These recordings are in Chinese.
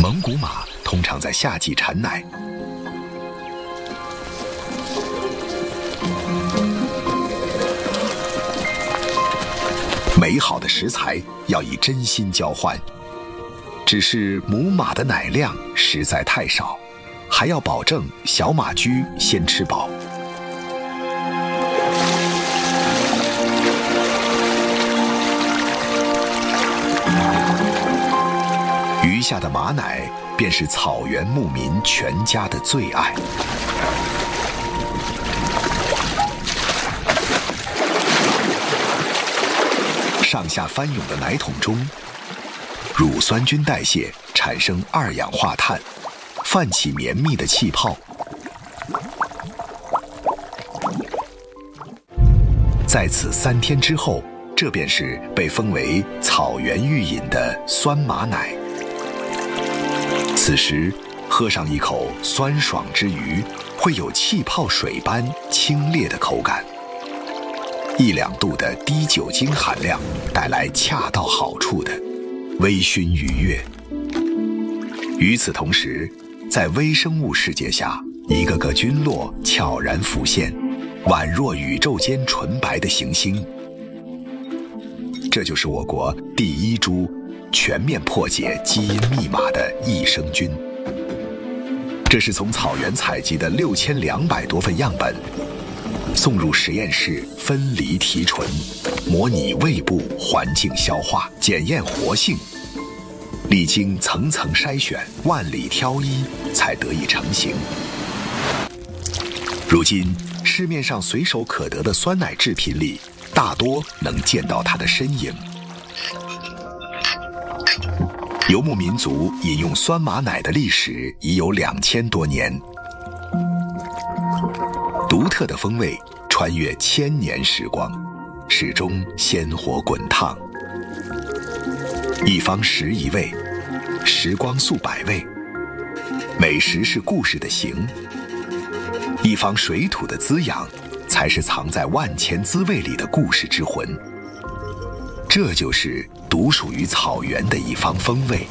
蒙古马通常在夏季产奶。美好的食材要以真心交换，只是母马的奶量实在太少，还要保证小马驹先吃饱。余下的马奶便是草原牧民全家的最爱。上下翻涌的奶桶中，乳酸菌代谢产生二氧化碳，泛起绵密的气泡。在此3天之后，这便是被封为草原御饮的酸马奶。此时喝上一口酸爽之余，会有气泡水般清冽的口感。1-2度的低酒精含量带来恰到好处的微醺愉悦。与此同时，在微生物世界下，一个个菌落悄然浮现，宛若宇宙间纯白的行星。这就是我国第1株全面破解基因密码的益生菌。这是从草原采集的6200多份样本，送入实验室分离提纯，模拟胃部环境消化，检验活性。历经层层筛选，万里挑一，才得以成型。如今市面上随手可得的酸奶制品里，大多能见到它的身影。游牧民族饮用酸马奶的历史已有2000多年，独特的风味穿越1000年时光，始终鲜活滚烫。一方食一味，时光速百味。美食是故事的形，一方水土的滋养，才是藏在万千滋味里的故事之魂。这就是独属于草原的一方风味。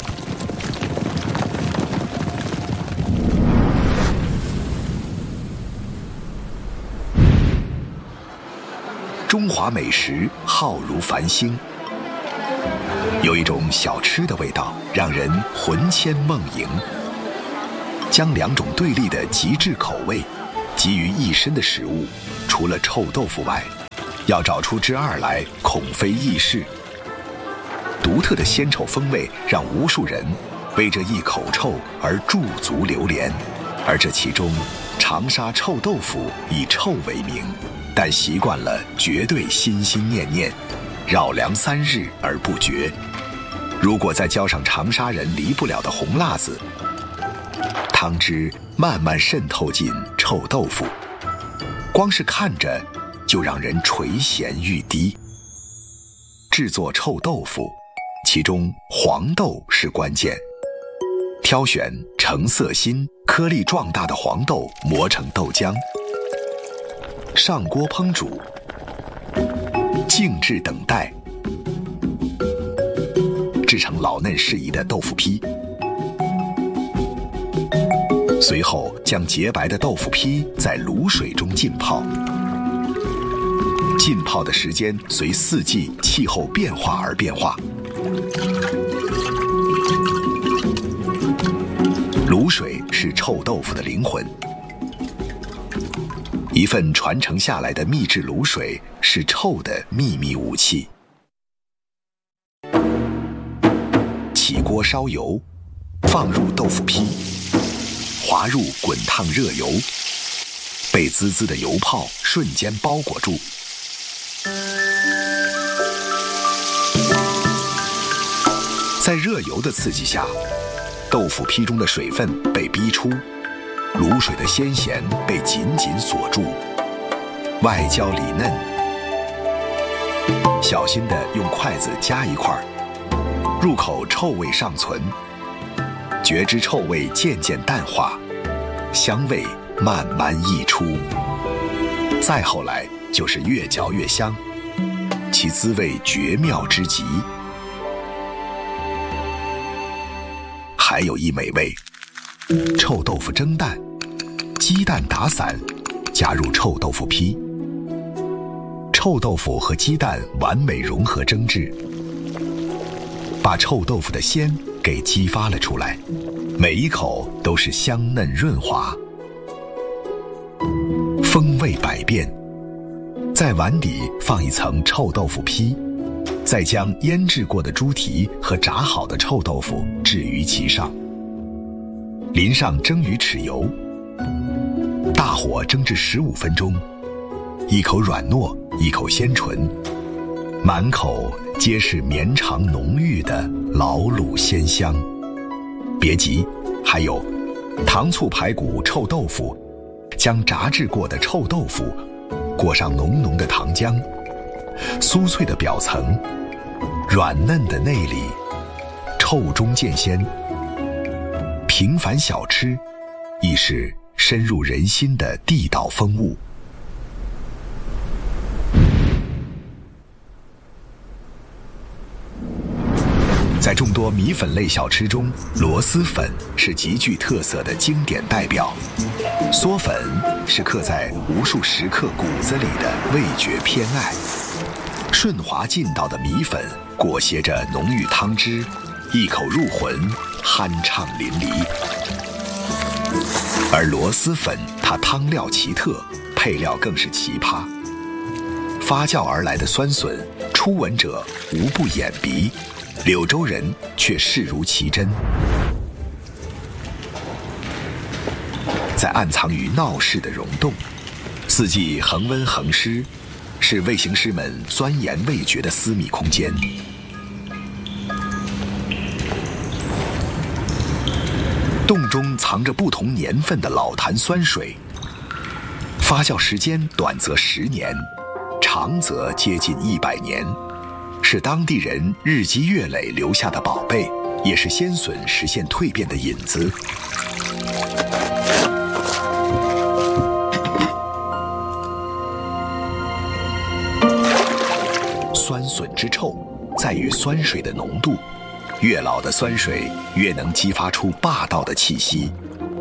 中华美食浩如繁星，有一种小吃的味道，让人魂牵梦萦。将2种对立的极致口味集于一身的食物，除了臭豆腐外，要找出之二来，恐非易事。独特的鲜臭风味让无数人为这一口臭而驻足流连，而这其中，长沙臭豆腐以臭为名，但习惯了绝对心心念念，扰粮3日而不绝。如果再浇上长沙人离不了的红辣子，汤汁慢慢渗透进臭豆腐，光是看着就让人垂涎欲滴。制作臭豆腐，其中黄豆是关键，挑选成色新、颗粒壮大的黄豆磨成豆浆，上锅烹煮，静置等待，制成老嫩适宜的豆腐坯。随后将洁白的豆腐坯在卤水中浸泡，浸泡的时间随4季气候变化而变化。卤水是臭豆腐的灵魂，一份传承下来的秘制卤水是臭的秘密武器。起锅烧油，放入豆腐坯，滑入滚烫热油，被滋滋的油泡瞬间包裹住。在热油的刺激下，豆腐坯中的水分被逼出，卤水的鲜咸被紧紧锁住，外焦里嫩。小心地用筷子夹一块，入口臭味尚存，觉知臭味渐渐淡化，香味慢慢溢出。再后来就是越嚼越香，其滋味绝妙之极。 还有一美味：臭豆腐蒸蛋，鸡蛋打散，加入臭豆腐坯，臭豆腐和鸡蛋完美融合蒸制，把臭豆腐的鲜给激发了出来，每一口都是香嫩润滑，风味百变。在碗底放一层臭豆腐坯，再将腌制过的猪蹄和炸好的臭豆腐置于其上，淋上蒸鱼豉油，大火蒸至15分钟，一口软糯，一口鲜醇，满口皆是绵长浓郁的老卤鲜香。别急，还有糖醋排骨臭豆腐，将炸制过的臭豆腐裹上浓浓的糖浆，酥脆的表层，软嫩的内里，臭中见鲜。平凡小吃，亦是深入人心的地道风物。在众多米粉类小吃中，螺蛳粉是极具特色的经典代表。嗦粉是刻在无数食客骨子里的味觉偏爱。顺滑劲道的米粉裹挟着浓郁汤汁，一口入魂，酣畅淋漓。而螺蛳粉它汤料奇特，配料更是奇葩。发酵而来的酸笋，初闻者无不眼鼻，柳州人却视如其真。在暗藏于闹市的溶洞，四季恒温恒湿，是味行师们钻研味觉的私密空间。洞中藏着不同年份的老坛酸水，发酵时间短则10年，长则接近100年，是当地人日积月累留下的宝贝，也是鲜笋实现蜕变的引子。酸笋之臭在于酸水的浓度，越老的酸水越能激发出霸道的气息。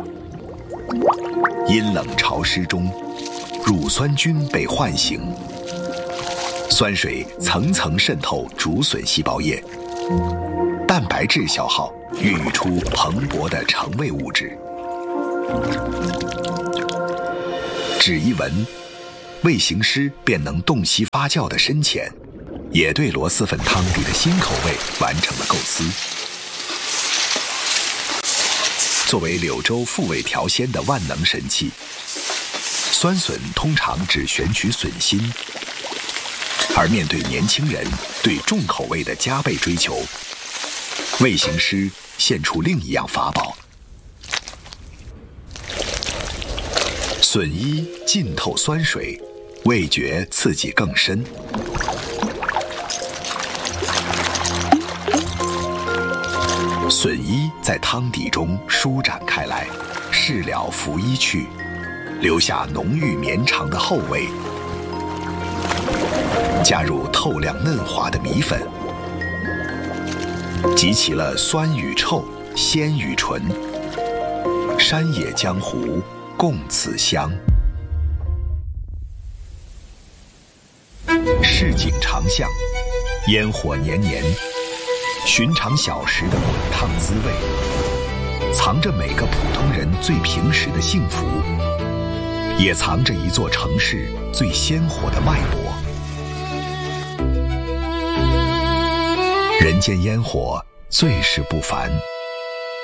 阴冷潮湿中，乳酸菌被唤醒，酸水层层渗透竹笋细胞液，蛋白质消耗，孕育出蓬勃的成味物质。只一闻，味行师便能洞悉发酵的深浅，也对螺蛳粉汤底的新口味完成了构思。作为柳州复味调鲜的万能神器，酸笋通常只选取笋心，而面对年轻人对重口味的加倍追求，味行师献出另一样法宝。笋衣浸透酸水，味觉刺激更深。笋衣在汤底中舒展开来，事了拂衣去，留下浓郁绵长的后味。加入透亮嫩滑的米粉，集齐了酸与臭、鲜与醇，山野江湖共此香。市井长巷，烟火年年，寻常小食的滚烫滋味，藏着每个普通人最平实的幸福，也藏着一座城市最鲜活的脉搏。人间烟火最是不凡。